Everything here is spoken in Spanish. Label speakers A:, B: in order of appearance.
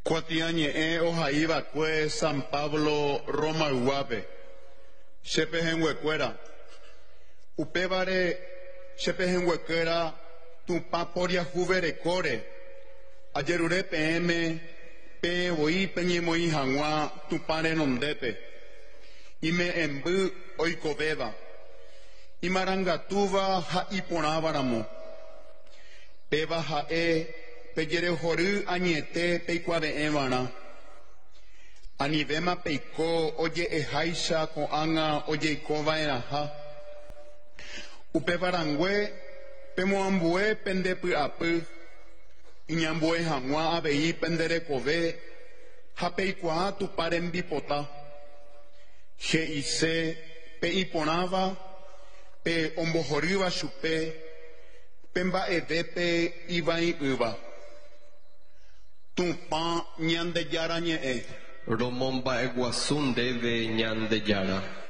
A: Cuatiañe ojaiva cue San Pablo Roma Guape. Shepejen huecuera. Upevare shepejen huecuera tu paporia juvere core. Ayerure PM pe voy peñemoi hangua tu pare nondepe. Ime embu oikobeba. Imarangatuva ha iponavaramo. Peba ha peyere horu añete peikuave evana. Anivema peiko oye ejaisha ko anga oye ikova eraha. Upevarangue pemoambue pendepu apu. Iñambue hangua abei pendere kove. Ha peikua tu parembipota. Je ise pe iponava pe ombohoriva chupe. Pemba edepe ivai uva. Tumpa ñande yara ñe
B: Romomba eguasun debe ñande yara.